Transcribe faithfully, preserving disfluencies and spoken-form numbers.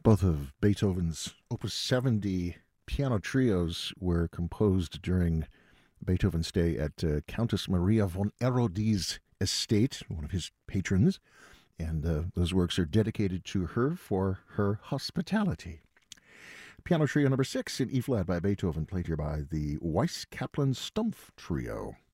Both of Beethoven's Opus seventy piano trios were composed during Beethoven's stay at uh, Countess Maria von Erodie's estate, one of his patrons, and uh, those works are dedicated to her for her hospitality. Piano Trio number six in E-flat by Beethoven, played here by the Weiss Kaplan Stumpf Trio.